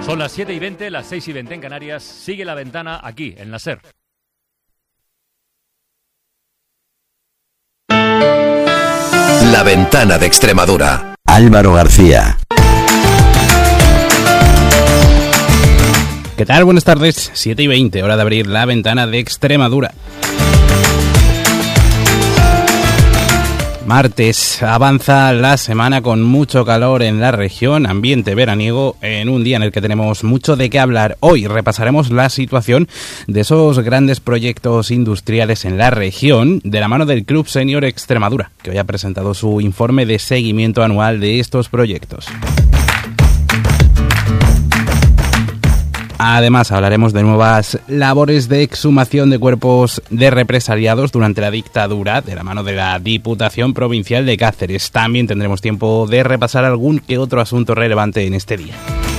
Son las 7:20, las 6:20 en Canarias. Sigue La Ventana aquí, en la SER. La Ventana de Extremadura. Álvaro García. ¿Qué tal? Buenas tardes. 7:20, hora de abrir La Ventana de Extremadura. Martes, avanza la semana con mucho calor en la región, ambiente veraniego, en un día en el que tenemos mucho de qué hablar. Hoy repasaremos la situación de esos grandes proyectos industriales en la región, de la mano del Club Senior Extremadura, que hoy ha presentado su informe de seguimiento anual de estos proyectos. Además, hablaremos de nuevas labores de exhumación de cuerpos de represaliados durante la dictadura, de la mano de la Diputación Provincial de Cáceres. También tendremos tiempo de repasar algún que otro asunto relevante en este día.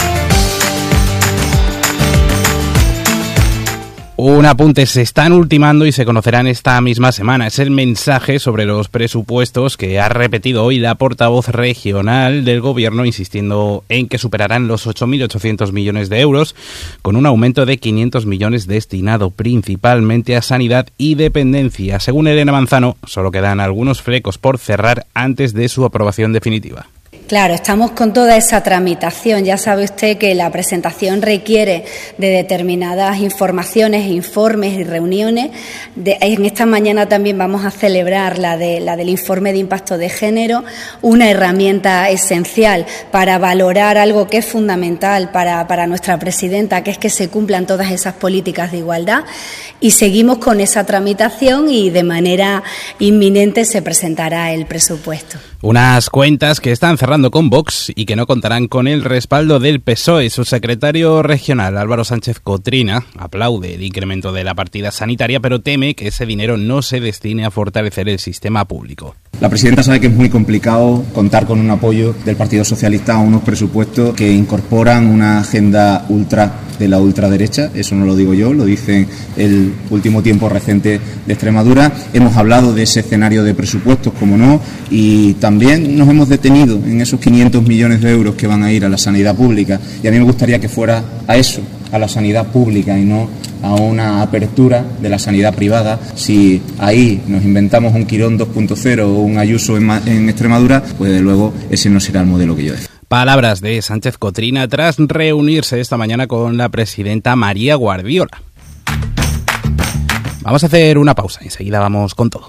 Un apunte: se están ultimando y se conocerán esta misma semana. Es el mensaje sobre los presupuestos que ha repetido hoy la portavoz regional del Gobierno, insistiendo en que superarán los 8.800 millones de euros, con un aumento de 500 millones destinado principalmente a sanidad y dependencia. Según Elena Manzano, solo quedan algunos flecos por cerrar antes de su aprobación definitiva. Claro, estamos con toda esa tramitación. Ya sabe usted que la presentación requiere de determinadas informaciones, informes y reuniones. En esta mañana también vamos a celebrar la del informe de impacto de género, una herramienta esencial para valorar algo que es fundamental para nuestra presidenta, que es que se cumplan todas esas políticas de igualdad. Y seguimos con esa tramitación y de manera inminente se presentará el presupuesto. Unas cuentas que están cerrando con Vox y que no contarán con el respaldo del PSOE. Su secretario regional, Álvaro Sánchez Cotrina, aplaude el incremento de la partida sanitaria, pero teme que ese dinero no se destine a fortalecer el sistema público. La presidenta sabe que es muy complicado contar con un apoyo del Partido Socialista a unos presupuestos que incorporan una agenda de la ultraderecha. Eso no lo digo yo, lo dice el último tiempo reciente de Extremadura. Hemos hablado de ese escenario de presupuestos, como no, y también nos hemos detenido en esos 500 millones de euros que van a ir a la sanidad pública. Y a mí me gustaría que fuera a eso, a la sanidad pública, y no a una apertura de la sanidad privada. Si ahí nos inventamos un Quirón 2.0 o un Ayuso en Extremadura, pues de luego ese no será el modelo que yo deseo. Palabras de Sánchez Cotrina tras reunirse esta mañana con la presidenta María Guardiola. Vamos a hacer una pausa, enseguida vamos con todo.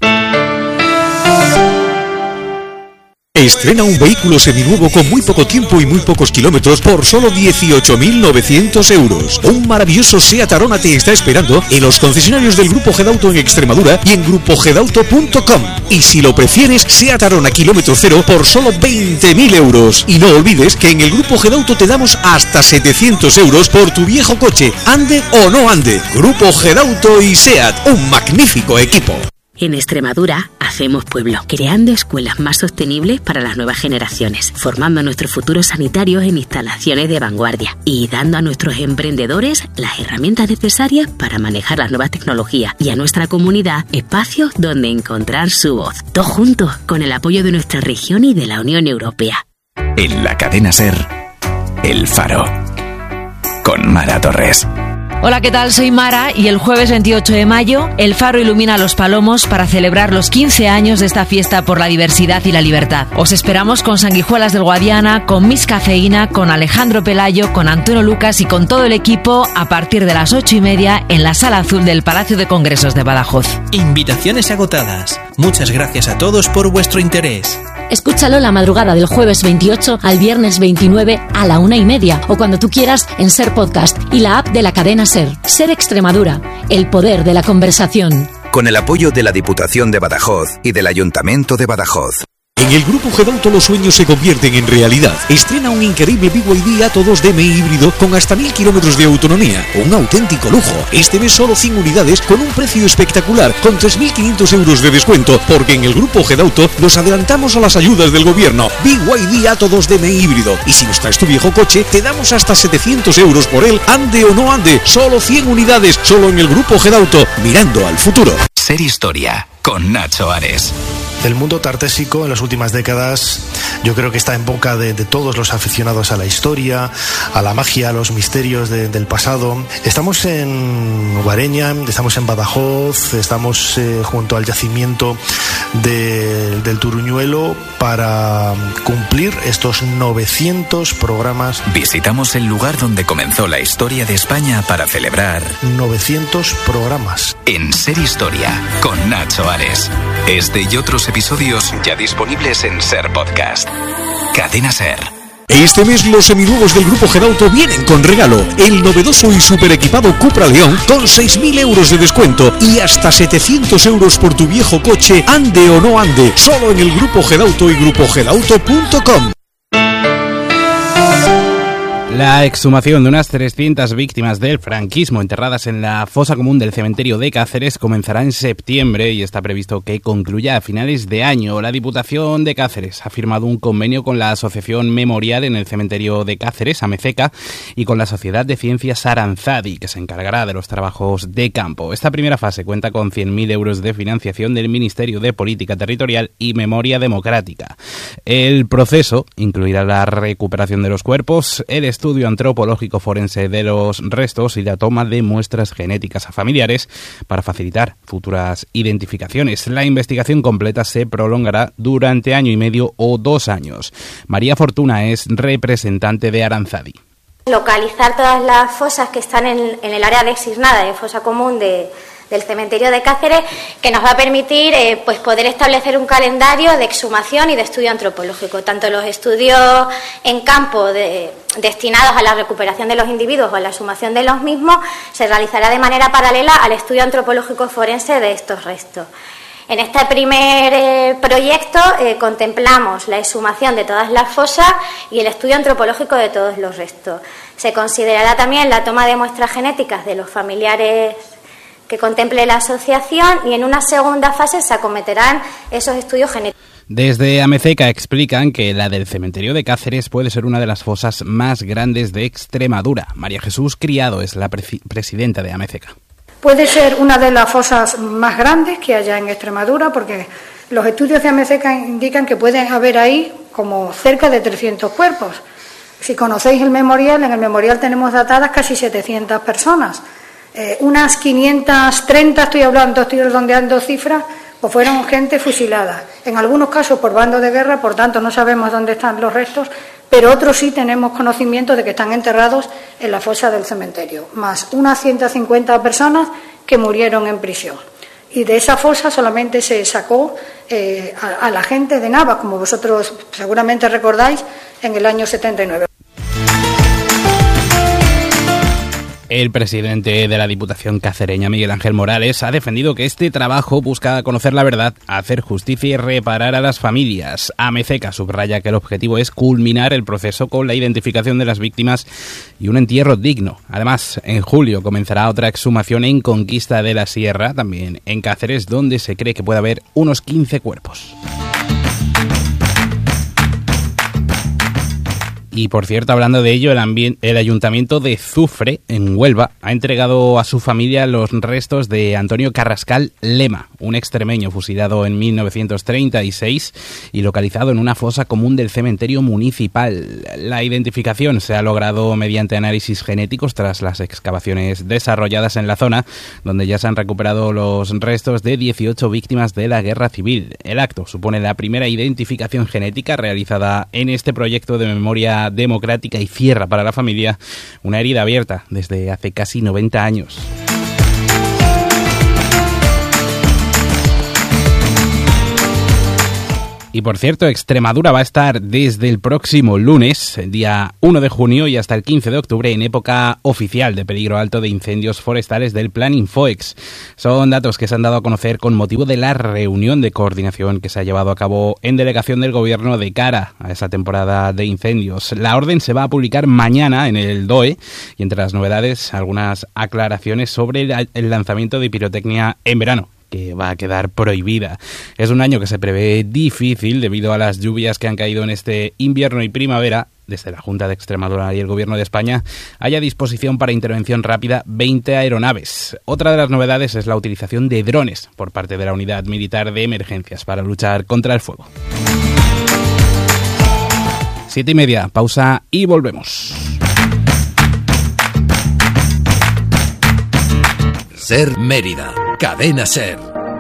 Estrena un vehículo seminuevo con muy poco tiempo y muy pocos kilómetros por solo 18.900 euros. Un maravilloso SEAT Arona te está esperando en los concesionarios del Grupo Gedauto en Extremadura y en grupogedauto.com. Y si lo prefieres, SEAT Arona kilómetro cero por solo 20.000 euros. Y no olvides que en el Grupo Gedauto te damos hasta 700 euros por tu viejo coche, ande o no ande. Grupo Gedauto y SEAT, un magnífico equipo. En Extremadura hacemos pueblo, creando escuelas más sostenibles para las nuevas generaciones, formando a nuestros futuros sanitarios en instalaciones de vanguardia y dando a nuestros emprendedores las herramientas necesarias para manejar las nuevas tecnologías y a nuestra comunidad espacios donde encontrar su voz. Todos juntos, con el apoyo de nuestra región y de la Unión Europea. En la cadena SER, El Faro, con Mara Torres. Hola, ¿qué tal? Soy Mara y el jueves 28 de mayo El Faro ilumina Los Palomos para celebrar los 15 años de esta fiesta por la diversidad y la libertad. Os esperamos con Sanguijuelas del Guadiana, con Miss Cafeína, con Alejandro Pelayo, con Antonio Lucas y con todo el equipo a partir de las 8:30 en la Sala Azul del Palacio de Congresos de Badajoz. Invitaciones agotadas. Muchas gracias a todos por vuestro interés. Escúchalo la madrugada del jueves 28 al viernes 29 a la 1:30 o cuando tú quieras en SER Podcast y la app de la cadena SER. SER Extremadura, el poder de la conversación. Con el apoyo de la Diputación de Badajoz y del Ayuntamiento de Badajoz. En el Grupo Gedauto los sueños se convierten en realidad. Estrena un increíble BYD Atto 2DM híbrido con hasta 1.000 kilómetros de autonomía. Un auténtico lujo. Este mes solo 100 unidades con un precio espectacular, con 3.500 euros de descuento, porque en el Grupo Gedauto nos adelantamos a las ayudas del gobierno. BYD Atto 2DM híbrido. Y si nos traes tu viejo coche, te damos hasta 700 euros por él, ande o no ande. Solo 100 unidades, solo en el Grupo Gedauto, mirando al futuro. SER Historia, con Nacho Ares. El mundo tartésico en las últimas décadas yo creo que está en boca de todos los aficionados a la historia, a la magia, a los misterios del pasado. Estamos en Guareña, estamos en Badajoz, estamos junto al yacimiento del Turuñuelo para cumplir estos 900 programas. Visitamos el lugar donde comenzó la historia de España para celebrar 900 programas. En Ser Historia, con Nacho Ares. Este y otros episodios ya disponibles en Ser Podcast. Cadena Ser. Este mes los seminuevos del Grupo Gedauto vienen con regalo. El novedoso y super equipado Cupra León con 6.000 euros de descuento y hasta 700 euros por tu viejo coche, ande o no ande. Solo en el Grupo Gedauto y grupogedauto.com. La exhumación de unas 300 víctimas del franquismo enterradas en la fosa común del cementerio de Cáceres comenzará en septiembre y está previsto que concluya a finales de año. La Diputación de Cáceres ha firmado un convenio con la Asociación Memorial en el cementerio de Cáceres, AMECECA, y con la Sociedad de Ciencias Aranzadi, que se encargará de los trabajos de campo. Esta primera fase cuenta con 100.000 euros de financiación del Ministerio de Política Territorial y Memoria Democrática. El proceso incluirá la recuperación de los cuerpos, el estudio antropológico forense de los restos y la toma de muestras genéticas a familiares para facilitar futuras identificaciones. La investigación completa se prolongará durante año y medio o 2 años. María Fortuna es representante de Aranzadi. Localizar todas las fosas que están en el área designada de fosa común del cementerio de Cáceres, que nos va a permitir pues poder establecer un calendario de exhumación y de estudio antropológico. Tanto los estudios en campo destinados a la recuperación de los individuos o a la exhumación de los mismos se realizará de manera paralela al estudio antropológico forense de estos restos. En este primer proyecto contemplamos la exhumación de todas las fosas y el estudio antropológico de todos los restos. Se considerará también la toma de muestras genéticas de los familiares que contemple la asociación y en una segunda fase se acometerán esos estudios genéticos. Desde AMECECA explican que la del cementerio de Cáceres puede ser una de las fosas más grandes de Extremadura. María Jesús Criado es la presidenta de AMECECA. Puede ser una de las fosas más grandes que haya en Extremadura porque los estudios de AMECECA indican que pueden haber ahí como cerca de 300 cuerpos. Si conocéis el memorial, en el memorial tenemos datadas casi 700 personas. Unas 530, estoy redondeando cifras, pues fueron gente fusilada. En algunos casos por bandos de guerra, por tanto no sabemos dónde están los restos, pero otros sí tenemos conocimiento de que están enterrados en la fosa del cementerio, más unas 150 personas que murieron en prisión. Y de esa fosa solamente se sacó a la gente de Nava, como vosotros seguramente recordáis, en el año 79. El presidente de la Diputación cacereña, Miguel Ángel Morales, ha defendido que este trabajo busca conocer la verdad, hacer justicia y reparar a las familias. AMECECA subraya que el objetivo es culminar el proceso con la identificación de las víctimas y un entierro digno. Además, en julio comenzará otra exhumación en Conquista de la Sierra, también en Cáceres, donde se cree que puede haber unos 15 cuerpos. Y por cierto, hablando de ello, el Ayuntamiento de Zufre, en Huelva, ha entregado a su familia los restos de Antonio Carrascal Lema, un extremeño fusilado en 1936 y localizado en una fosa común del cementerio municipal. La identificación se ha logrado mediante análisis genéticos tras las excavaciones desarrolladas en la zona, donde ya se han recuperado los restos de 18 víctimas de la Guerra Civil. El acto supone la primera identificación genética realizada en este proyecto de memoria democrática y cierra para la familia una herida abierta desde hace casi 90 años. Y por cierto, Extremadura va a estar desde el próximo lunes, el día 1 de junio y hasta el 15 de octubre en época oficial de peligro alto de incendios forestales del Plan Infoex. Son datos que se han dado a conocer con motivo de la reunión de coordinación que se ha llevado a cabo en delegación del Gobierno de cara a esa temporada de incendios. La orden se va a publicar mañana en el DOE y entre las novedades algunas aclaraciones sobre el lanzamiento de pirotecnia en verano, que va a quedar prohibida. Es un año que se prevé difícil debido a las lluvias que han caído en este invierno y primavera desde la Junta de Extremadura y el Gobierno de España, hay a disposición para intervención rápida 20 aeronaves. Otra de las novedades es la utilización de drones por parte de la Unidad Militar de Emergencias para luchar contra el fuego. 7:30, pausa y volvemos. Ser Mérida, Cadena Ser.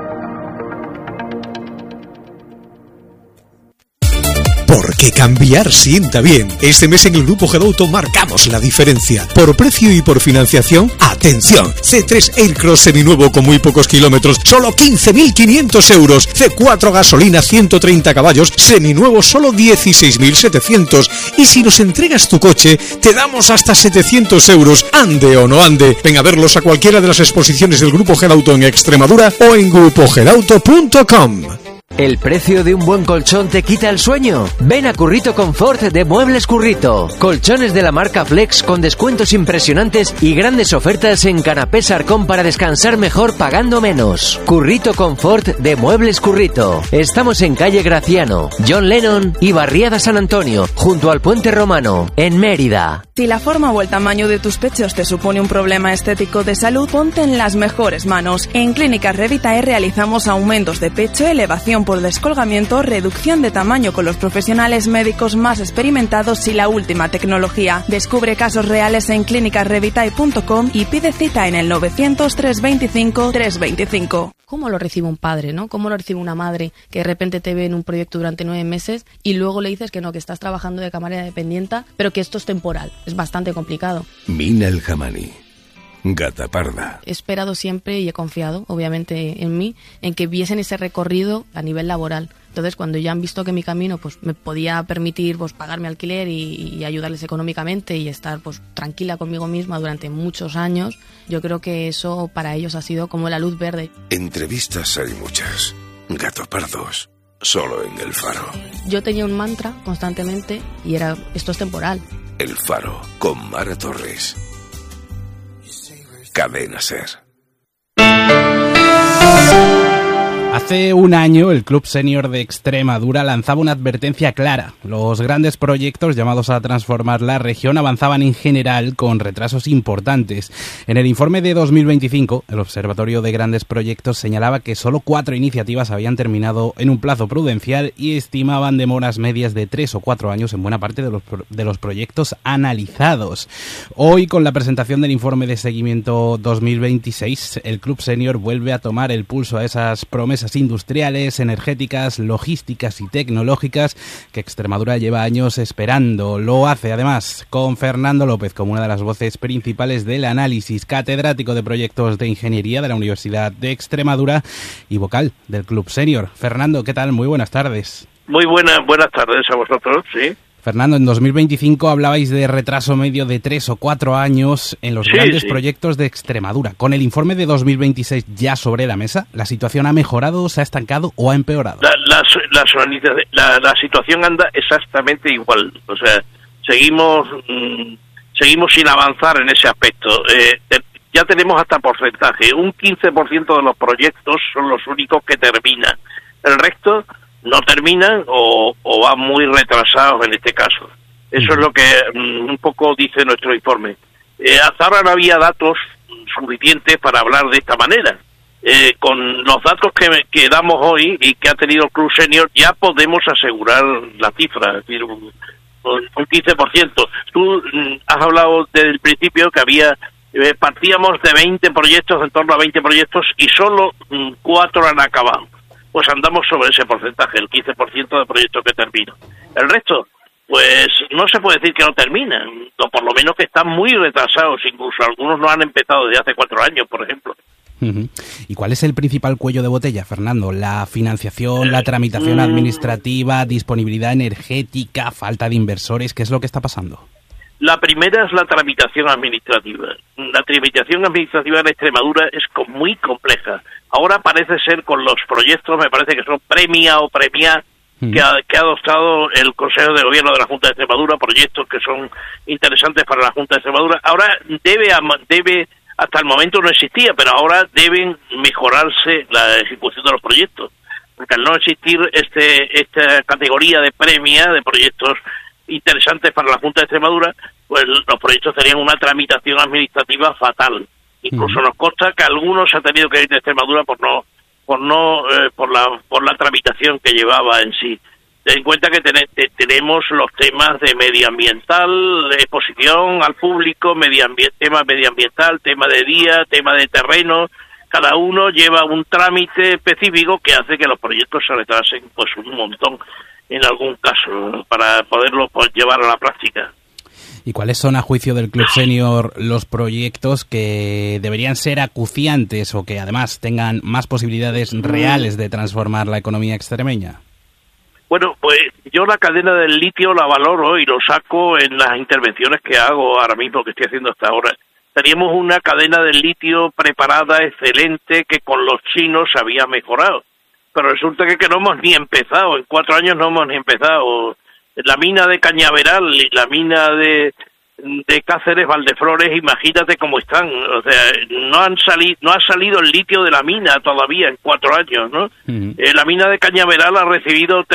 Porque cambiar sienta bien. Este mes en el Grupo Gedauto marcamos la diferencia. Por precio y por financiación, ¡atención! C3 Aircross seminuevo con muy pocos kilómetros, solo 15.500 euros. C4 gasolina 130 caballos, seminuevo solo 16.700. Y si nos entregas tu coche, te damos hasta 700 euros. Ande o no ande. Ven a verlos a cualquiera de las exposiciones del Grupo Gedauto en Extremadura o en grupogedauto.com. ¿El precio de un buen colchón te quita el sueño? Ven a Currito Confort de Muebles Currito. Colchones de la marca Flex con descuentos impresionantes y grandes ofertas en canapés Arcón para descansar mejor pagando menos. Currito Confort de Muebles Currito. Estamos en calle Graciano, John Lennon y Barriada San Antonio, junto al Puente Romano, en Mérida. Si la forma o el tamaño de tus pechos te supone un problema estético de salud, ponte en las mejores manos. En Clínicas Revitae realizamos aumentos de pecho, elevación por descolgamiento, reducción de tamaño con los profesionales médicos más experimentados y la última tecnología. Descubre casos reales en clinicasrevitae.com y pide cita en el 900 325 325. ¿Cómo lo recibe un padre, no? ¿Cómo lo recibe una madre que de repente te ve en un proyecto durante 9 meses y luego le dices que no, que estás trabajando de camarera dependiente, pero que esto es temporal? Es bastante complicado. Mina El Jamani, Gata Parda. He esperado siempre y he confiado, obviamente, en mí, en que viesen ese recorrido a nivel laboral. Entonces, cuando ya han visto que mi camino pues me podía permitir pues pagar mi alquiler y ayudarles económicamente y estar pues tranquila conmigo misma durante muchos años, yo creo que eso para ellos ha sido como la luz verde. Entrevistas hay muchas. Gato Pardos, solo en El Faro. Yo tenía un mantra constantemente y era, esto es temporal. El Faro, con Mara Torres. Cadena Ser. Hace un año, el Club Senior de Extremadura lanzaba una advertencia clara. Los grandes proyectos llamados a transformar la región avanzaban en general con retrasos importantes. En el informe de 2025, el Observatorio de Grandes Proyectos señalaba que solo 4 iniciativas habían terminado en un plazo prudencial y estimaban demoras medias de 3 o 4 años en buena parte de los proyectos analizados. Hoy, con la presentación del informe de seguimiento 2026, el Club Senior vuelve a tomar el pulso a esas promesas industriales, energéticas, logísticas y tecnológicas que Extremadura lleva años esperando. Lo hace además con Fernando López como una de las voces principales del análisis, catedrático de proyectos de ingeniería de la Universidad de Extremadura y vocal del Club Senior. Fernando, ¿qué tal? Muy buenas tardes. Muy buenas tardes a vosotros, sí. Fernando, en 2025 hablabais de retraso medio de 3 o 4 años en los grandes proyectos de Extremadura. Con el informe de 2026 ya sobre la mesa, ¿la situación ha mejorado, se ha estancado o ha empeorado? La situación anda exactamente igual. O sea, seguimos sin avanzar en ese aspecto. Ya tenemos hasta porcentaje. Un 15% de los proyectos son los únicos que terminan. El resto no terminan o van muy retrasados en este caso. Eso es lo que un poco dice nuestro informe. Hasta ahora no había datos suficientes para hablar de esta manera. Con los datos que damos hoy y que ha tenido el Club Senior ya podemos asegurar la cifra, es decir, un 15%. Tú has hablado desde el principio que había partíamos de 20 proyectos, en torno a 20 proyectos, y solo 4 han acabado. Pues andamos sobre ese porcentaje, el 15% de proyectos que terminan. El resto, pues no se puede decir que no terminan, o por lo menos que están muy retrasados, incluso algunos no han empezado desde hace 4 años, por ejemplo. ¿Y cuál es el principal cuello de botella, Fernando? ¿La financiación, la tramitación administrativa, disponibilidad energética, falta de inversores? ¿Qué es lo que está pasando? La primera es la tramitación administrativa. La tramitación administrativa en Extremadura es muy compleja. Ahora parece ser con los proyectos, me parece que son Premia o Premia, que ha adoptado el Consejo de Gobierno de la Junta de Extremadura, proyectos que son interesantes para la Junta de Extremadura. Ahora debe hasta el momento no existía, pero ahora deben mejorarse la ejecución de los proyectos. Porque al no existir esta categoría de Premia, de proyectos interesantes para la Junta de Extremadura, pues los proyectos tenían una tramitación administrativa fatal. Incluso nos consta que algunos se han tenido que ir de Extremadura por la tramitación que llevaba en sí. Ten en cuenta que tenemos los temas de medioambiental, de exposición al público, tema medioambiental, tema de día, tema de terreno. Cada uno lleva un trámite específico que hace que los proyectos se retrasen pues un montón en algún caso para poderlos llevar a la práctica. ¿Y cuáles son, a juicio del Club Senior, los proyectos que deberían ser acuciantes o que además tengan más posibilidades reales de transformar la economía extremeña? Bueno, pues yo la cadena del litio la valoro y lo saco en las intervenciones que hago ahora mismo, que estoy haciendo hasta ahora. Teníamos una cadena del litio preparada, excelente, que con los chinos se había mejorado. Pero resulta que no hemos ni empezado, en 4 años no hemos ni empezado. La mina de Cañaveral y la mina de Cáceres, Valdeflores, imagínate cómo están. O sea, no ha salido el litio de la mina todavía en 4 años, ¿no? La mina de Cañaveral ha recibido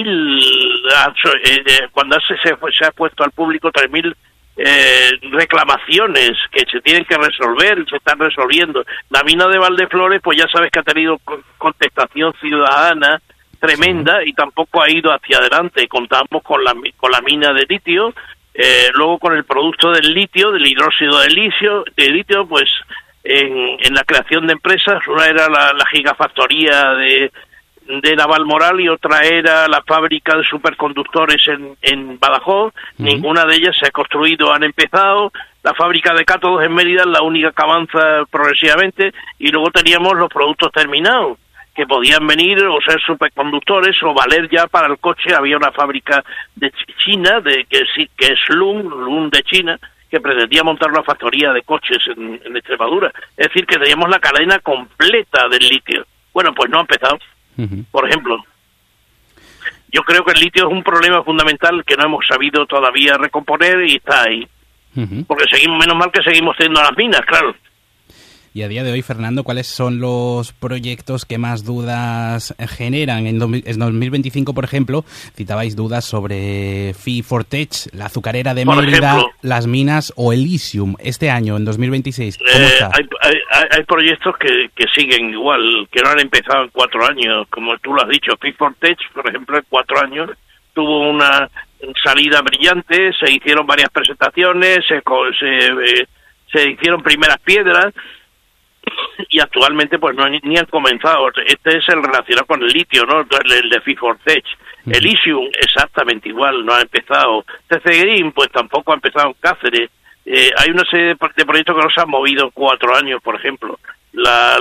3.000, cuando se ha puesto al público 3.000 reclamaciones que se tienen que resolver y se están resolviendo. La mina de Valdeflores, pues ya sabes que ha tenido contestación ciudadana tremenda y tampoco ha ido hacia adelante. Contamos con la mina de litio, luego con el producto del litio, del hidróxido de litio, pues en la creación de empresas. Una era la gigafactoría de Navalmoral y otra era la fábrica de superconductores en Badajoz. Ninguna de ellas se ha construido, han empezado. La fábrica de cátodos en Mérida es la única que avanza progresivamente, y luego teníamos los productos terminados que podían venir o ser superconductores o valer ya para el coche. Había una fábrica de China, que es Lun de China, que pretendía montar una factoría de coches en Extremadura. Es decir, que teníamos la cadena completa del litio. Bueno, pues no ha empezado. Por ejemplo, yo creo que el litio es un problema fundamental que no hemos sabido todavía recomponer y está ahí. Porque menos mal que seguimos teniendo las minas, claro. Y a día de hoy, Fernando, ¿cuáles son los proyectos que más dudas generan? En 2025, por ejemplo, citabais dudas sobre Fi4Tech, la azucarera de Mérida, las minas o Elysium. Este año, en 2026, ¿cómo está? Hay proyectos que siguen igual, que no han empezado en 4 años, como tú lo has dicho. Fi4Tech, por ejemplo, en 4 años tuvo una salida brillante, se hicieron varias presentaciones, se hicieron primeras piedras, y actualmente pues ni han comenzado. Este es el relacionado con el litio, ¿no? El de Fi4Tech. Elysium, exactamente igual, no ha empezado. TC Green, pues tampoco ha empezado en Cáceres. Hay una serie de proyectos que no se han movido en 4 años, por ejemplo. La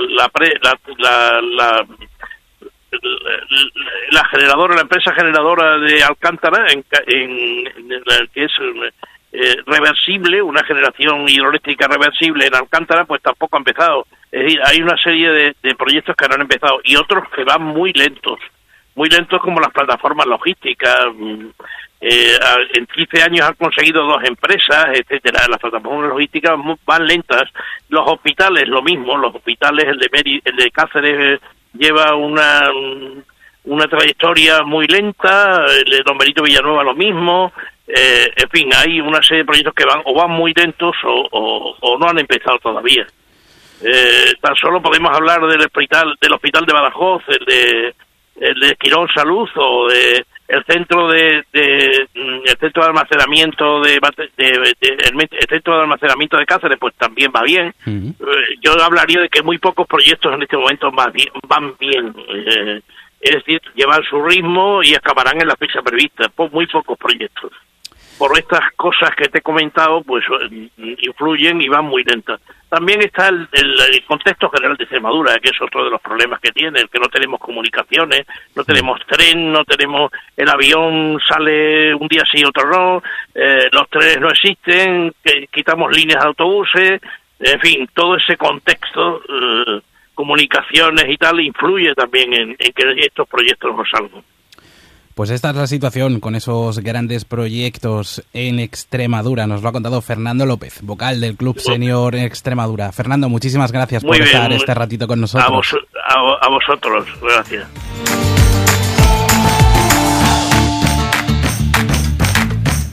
empresa generadora de Alcántara, que es reversible, una generación hidroeléctrica reversible en Alcántara, pues tampoco ha empezado. Es decir, hay una serie de proyectos que no han empezado y otros que van muy lentos como las plataformas logísticas. En 15 años han conseguido 2 empresas, etcétera. Las plataformas logísticas van lentas. Los hospitales, lo mismo. Los hospitales, el de Cáceres lleva una trayectoria muy lenta, el de Don Benito Villanueva lo mismo. En fin, hay una serie de proyectos que van muy lentos o no han empezado todavía. Tan solo podemos hablar del hospital de Badajoz, el de Quirón Salud, o el centro de almacenamiento el centro de almacenamiento de Cáceres, pues también va bien. Yo hablaría de que muy pocos proyectos en este momento van bien. Es decir, llevan su ritmo y acabarán en la fecha prevista. Muy pocos proyectos. Por estas cosas que te he comentado, pues influyen y van muy lentas. También está el contexto general de Extremadura, que es otro de los problemas que tiene, el que no tenemos comunicaciones, no tenemos tren, el avión sale un día sí, otro no, los trenes no existen, quitamos líneas de autobuses, en fin, todo ese contexto, comunicaciones y tal, influye también en que estos proyectos no salgan. Pues esta es la situación con esos grandes proyectos en Extremadura. Nos lo ha contado Fernando López, vocal del Club Senior en Extremadura. Fernando, muchísimas gracias por estar este ratito con nosotros. A vosotros, gracias.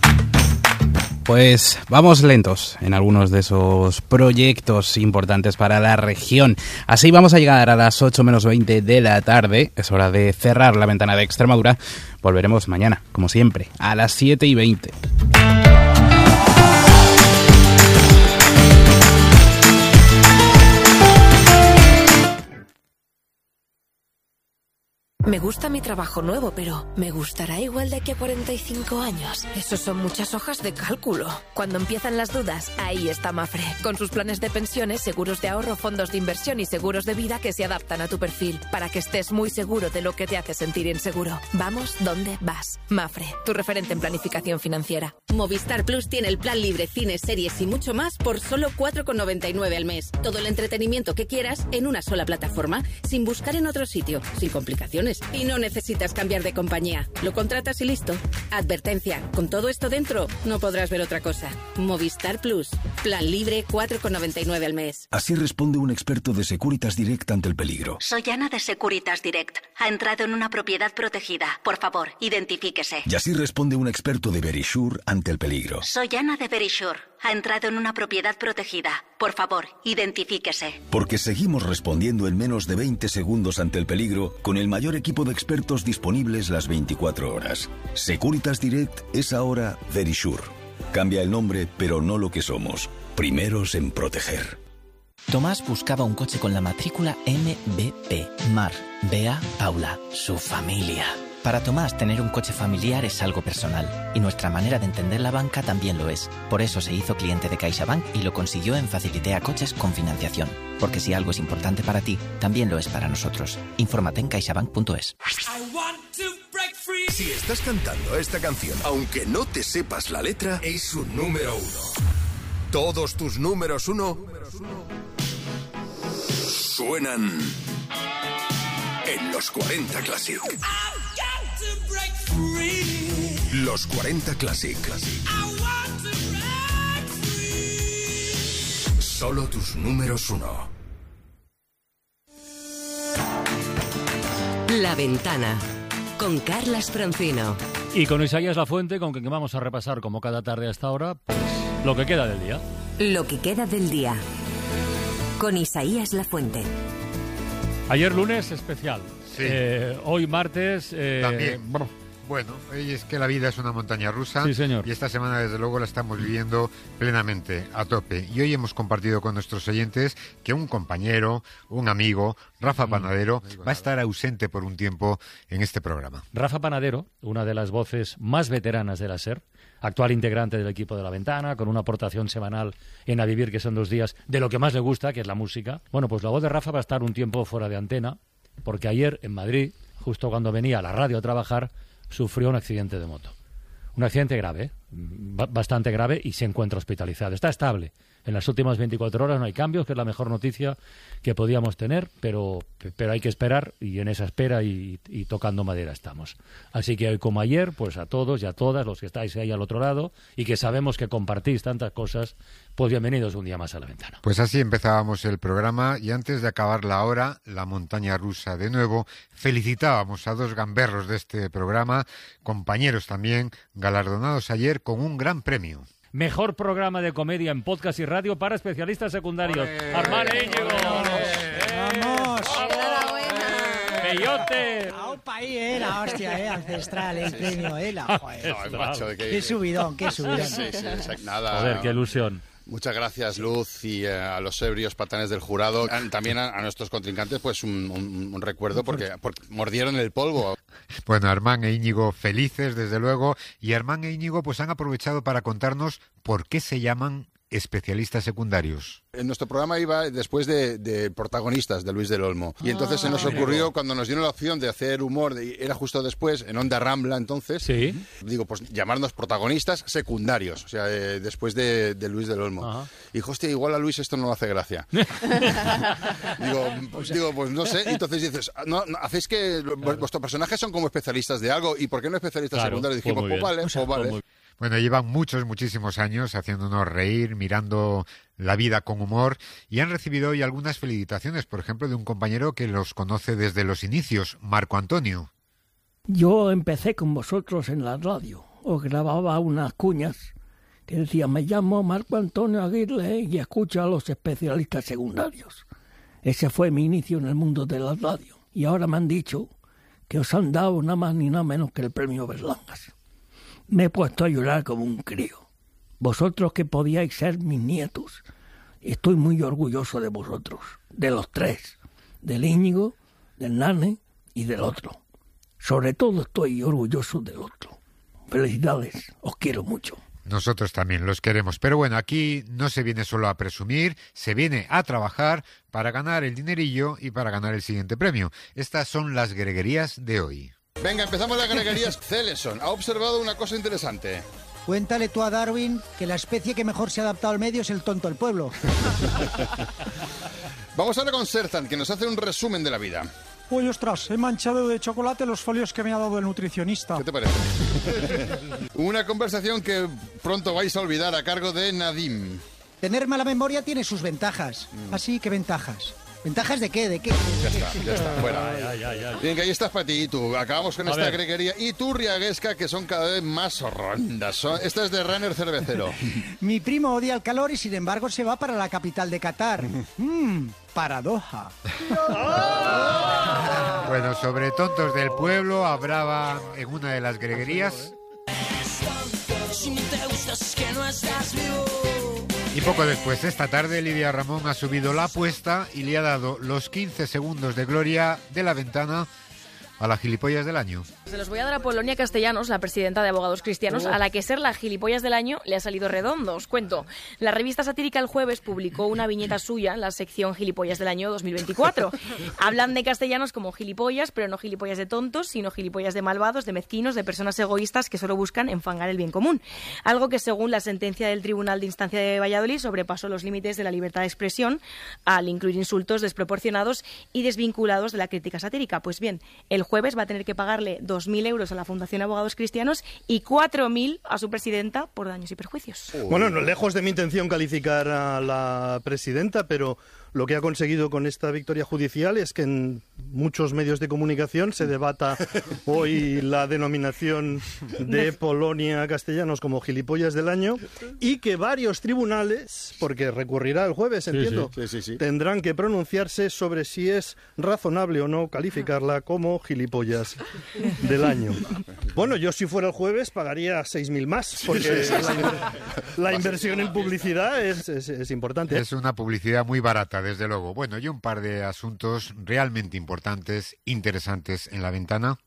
Pues vamos lentos en algunos de esos proyectos importantes para la región. Así vamos a llegar a las 8 menos 20 de la tarde. Es hora de cerrar la ventana de Extremadura. Volveremos mañana, como siempre, a las 7:20. Me gusta mi trabajo nuevo, pero ¿me gustará igual de aquí a 45 años? Eso son muchas hojas de cálculo. Cuando empiezan las dudas, ahí está Mafre. Con sus planes de pensiones, seguros de ahorro, fondos de inversión y seguros de vida que se adaptan a tu perfil, para que estés muy seguro de lo que te hace sentir inseguro. Vamos donde vas. Mafre, tu referente en planificación financiera. Movistar Plus tiene el plan libre, cines, series y mucho más por solo 4,99 al mes. Todo el entretenimiento que quieras en una sola plataforma, sin buscar en otro sitio, sin complicaciones. Y no necesitas cambiar de compañía. Lo contratas y listo. Advertencia, con todo esto dentro, no podrás ver otra cosa. Movistar Plus. Plan libre, 4,99 al mes. Así responde un experto de Securitas Direct ante el peligro. Soy Ana de Securitas Direct. Ha entrado en una propiedad protegida. Por favor, identifíquese. Y así responde un experto de Verisure ante el peligro. Soy Ana de Verisure. Ha entrado en una propiedad protegida. Por favor, identifíquese. Porque seguimos respondiendo en menos de 20 segundos ante el peligro con el mayor equipo de expertos disponibles las 24 horas. Securitas Direct es ahora Verisure. Cambia el nombre, pero no lo que somos. Primeros en proteger. Tomás buscaba un coche con la matrícula MBP. Mar, Bea, Paula, su familia. Para Tomás, tener un coche familiar es algo personal, y nuestra manera de entender la banca también lo es. Por eso se hizo cliente de CaixaBank y lo consiguió en Facilitea Coches con financiación. Porque si algo es importante para ti, también lo es para nosotros. Infórmate en caixabank.es. Si estás cantando esta canción, aunque no te sepas la letra, es un número 1. Todos tus números 1 suenan en los 40 Classic. Los 40 Classic. Solo tus números 1. La Ventana, con Carlas Francino. Y con Isaías Lafuente, con quien vamos a repasar, como cada tarde hasta ahora, pues, lo que queda del día. Lo que queda del día, con Isaías Lafuente. Ayer lunes especial. Sí. Hoy martes... También. Bueno, es que la vida es una montaña rusa. Sí, señor. Y esta semana, desde luego, la estamos viviendo plenamente, a tope. Y hoy hemos compartido con nuestros oyentes que un compañero, un amigo, Rafa Panadero, va a estar ausente por un tiempo en este programa. Rafa Panadero, una de las voces más veteranas de la SER, actual integrante del equipo de La Ventana, con una aportación semanal en A Vivir, que son 2 días, de lo que más le gusta, que es la música. Bueno, pues la voz de Rafa va a estar un tiempo fuera de antena, porque ayer en Madrid, justo cuando venía a la radio a trabajar, sufrió un accidente de moto. Un accidente grave, bastante grave, y se encuentra hospitalizado. Está estable. En las últimas 24 horas no hay cambios, que es la mejor noticia que podíamos tener, pero hay que esperar, y en esa espera y tocando madera estamos. Así que hoy, como ayer, pues a todos y a todas los que estáis ahí al otro lado y que sabemos que compartís tantas cosas, pues bienvenidos un día más a La Ventana. Pues así empezábamos el programa, y antes de acabar la hora, la montaña rusa de nuevo, felicitábamos a 2 gamberros de este programa, compañeros también, galardonados ayer con un gran premio. Mejor programa de comedia en podcast y radio para especialistas secundarios. Armán e Íñigo. ¡Vamos! ¡Enhorabuena! ¡Peyote! ¡Aupa ahí, la hostia, ancestral, el premio, No, macho, qué subidón, qué subidón. Sí, nada. Joder, qué ilusión. Muchas gracias, Luz, y a los ebrios patanes del jurado. También a nuestros contrincantes, pues un recuerdo, porque mordieron el polvo. Bueno, Armán e Íñigo felices, desde luego, y Armán e Íñigo pues han aprovechado para contarnos por qué se llaman especialistas secundarios. En nuestro programa iba después de Protagonistas, de Luis del Olmo. Y entonces se nos ocurrió, cuando nos dieron la opción de hacer humor, era justo después, en Onda Rambla entonces, ¿sí? Digo, pues llamarnos Protagonistas Secundarios, o sea, después de Luis del Olmo. Ajá. Y dijo, hostia, igual a Luis esto no le hace gracia. digo, pues no sé. Entonces dices, no, hacéis que vuestros personajes son como especialistas de algo, ¿y por qué no especialistas secundarios? Dijimos, pues vale. Bueno, llevan muchísimos años haciéndonos reír, mirando la vida con humor, y han recibido hoy algunas felicitaciones, por ejemplo, de un compañero que los conoce desde los inicios, Marco Antonio. Yo empecé con vosotros en la radio, os grababa unas cuñas que decía: me llamo Marco Antonio Aguirre y escucho a los especialistas secundarios. Ese fue mi inicio en el mundo de la radio. Y ahora me han dicho que os han dado nada más ni nada menos que el premio Berlangas. Me he puesto a llorar como un crío. Vosotros que podíais ser mis nietos. Estoy muy orgulloso de vosotros, de los tres, del Íñigo, del Nane y del otro. Sobre todo estoy orgulloso del otro. Felicidades, os quiero mucho. Nosotros también los queremos. Pero bueno, aquí no se viene solo a presumir, se viene a trabajar para ganar el dinerillo y para ganar el siguiente premio. Estas son las greguerías de hoy. Venga, empezamos las greguerías. Celeson ha observado una cosa interesante. Cuéntale tú a Darwin que la especie que mejor se ha adaptado al medio es el tonto del pueblo. Vamos ahora con Serzan, que nos hace un resumen de la vida. Uy, ostras, he manchado de chocolate los folios que me ha dado el nutricionista. ¿Qué te parece? Una conversación que pronto vais a olvidar a cargo de Nadim. Tener mala memoria tiene sus ventajas. Así que ventajas. ¿Ventajas de qué? ¿De qué? Ya está, fuera. Bien, que ahí estás para ti y tú. Acabamos con esta greguería. Y tú, Riaguesca, que son cada vez más horrendas. Esta es de Runner Cervecero. Mi primo odia el calor y sin embargo se va para la capital de Qatar. Paradoja. Bueno, sobre tontos del pueblo hablaba en una de las greguerías. Y poco después, esta tarde, Lidia Ramón ha subido la apuesta y le ha dado los 15 segundos de gloria de La Ventana a la gilipollas del año. Se los voy a dar a Polonia Castellanos, la presidenta de Abogados Cristianos, a la que ser la gilipollas del año le ha salido redondo. Os cuento. La revista satírica El Jueves publicó una viñeta suya en la sección Gilipollas del año 2024. Hablan de castellanos como gilipollas, pero no gilipollas de tontos, sino gilipollas de malvados, de mezquinos, de personas egoístas que solo buscan enfangar el bien común. Algo que, según la sentencia del Tribunal de Instancia de Valladolid, sobrepasó los límites de la libertad de expresión al incluir insultos desproporcionados y desvinculados de la crítica satírica. Pues bien, El Jueves va a tener que pagarle 2.000 euros a la Fundación Abogados Cristianos y 4.000 a su presidenta por daños y perjuicios. Bueno, no, lejos de mi intención calificar a la presidenta, pero lo que ha conseguido con esta victoria judicial es que en muchos medios de comunicación se debata hoy la denominación de Polonia Castellanos como gilipollas del año y que varios tribunales, porque recurrirá el jueves, entiendo, sí. Tendrán que pronunciarse sobre si es razonable o no calificarla como gilipollas del año. Bueno, yo si fuera el jueves pagaría 6.000 más, porque la inversión en publicidad es importante. Es una publicidad muy barata, desde luego. Bueno, y un par de asuntos realmente importantes, interesantes en La Ventana.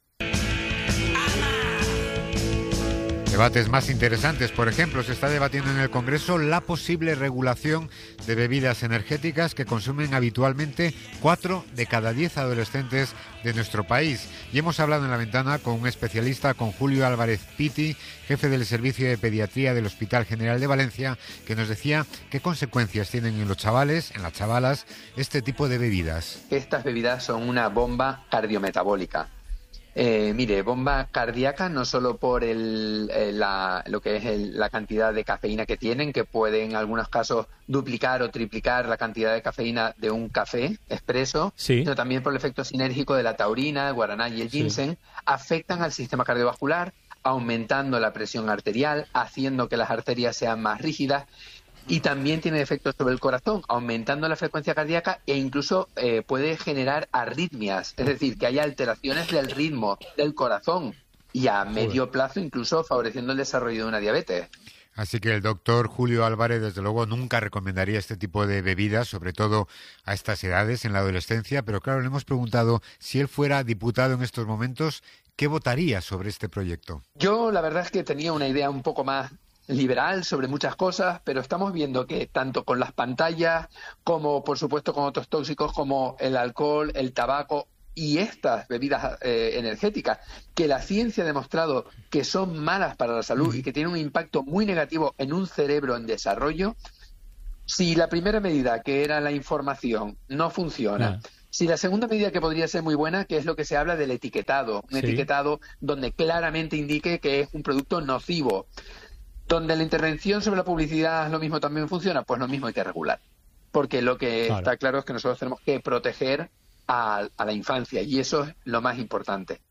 Debates más interesantes, por ejemplo, se está debatiendo en el Congreso la posible regulación de bebidas energéticas que consumen habitualmente 4 de cada 10 adolescentes de nuestro país. Y hemos hablado en La Ventana con un especialista, con Julio Álvarez Piti, jefe del Servicio de Pediatría del Hospital General de Valencia, que nos decía qué consecuencias tienen en los chavales, en las chavalas, este tipo de bebidas. Estas bebidas son una bomba cardiometabólica. Mire, bomba cardíaca no solo por lo que es la cantidad de cafeína que tienen, que puede en algunos casos duplicar o triplicar la cantidad de cafeína de un café expreso, sino también por el efecto sinérgico de la taurina, el guaraná y el ginseng, afectan al sistema cardiovascular, aumentando la presión arterial, haciendo que las arterias sean más rígidas. Y también tiene efectos sobre el corazón, aumentando la frecuencia cardíaca e incluso puede generar arritmias, es decir, que haya alteraciones del ritmo del corazón y a medio plazo incluso favoreciendo el desarrollo de una diabetes. Así que el doctor Julio Álvarez, desde luego, nunca recomendaría este tipo de bebidas, sobre todo a estas edades, en la adolescencia, pero claro, le hemos preguntado si él fuera diputado en estos momentos, ¿qué votaría sobre este proyecto? Yo la verdad es que tenía una idea un poco más liberal sobre muchas cosas, pero estamos viendo que tanto con las pantallas como, por supuesto, con otros tóxicos como el alcohol, el tabaco y estas bebidas energéticas, que la ciencia ha demostrado que son malas para la salud y que tienen un impacto muy negativo en un cerebro en desarrollo, si la primera medida, que era la información, no funciona, si la segunda medida, que podría ser muy buena, que es lo que se habla del etiquetado, un etiquetado donde claramente indique que es un producto nocivo, donde la intervención sobre la publicidad lo mismo también funciona, pues lo mismo hay que regular. Porque lo que está claro es que nosotros tenemos que proteger a la infancia y eso es lo más importante.